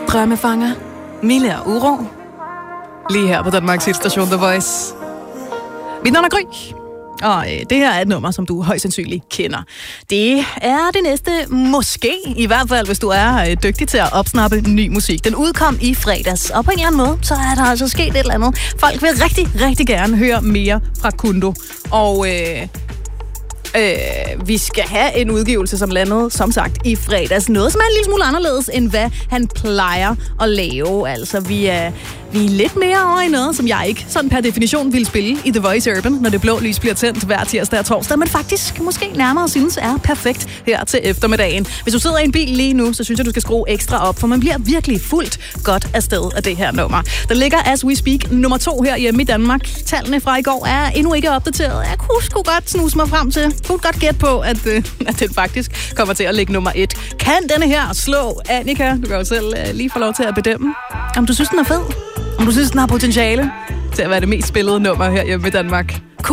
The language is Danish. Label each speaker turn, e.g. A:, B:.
A: Drømmefanger, Mille og Uro. Lige her på Danmarks station The Voice. Mit navn er Gry. Og det her er et nummer, som du højst sandsynligt kender. Det er det næste, måske, i hvert fald hvis du er dygtig til at opsnappe ny musik. Den udkom i fredags, og på en eller anden måde, så er der altså sket et eller andet. Folk vil rigtig, rigtig gerne høre mere fra Kundo. Og vi skal have en udgivelse, som landede, som sagt, i fredags. Noget, som er en lille smule anderledes, end hvad han plejer at lave. Altså, vi er lidt mere over i noget, som jeg ikke sådan per definition vil spille i The Voice Urban, når det blå lys bliver tændt hver tirsdag og torsdag, men faktisk måske nærmere synes er perfekt her til eftermiddagen. Hvis du sidder i en bil lige nu, så synes jeg, du skal skrue ekstra op, for man bliver virkelig fuldt godt afsted af det her nummer. Der ligger As We Speak nummer 2 her hjemme i Danmark. Tallene fra i går er endnu ikke opdateret. Jeg kunne godt snuse mig frem til. Jeg kunne godt gætte på, at den faktisk kommer til at ligge nummer 1. Kan denne her slå Annika? Du kan jo selv lige få lov til at bedømme, om du synes, den er fed. Om du synes, den har potentiale til at være det mest spillede nummer her hjemme i Danmark.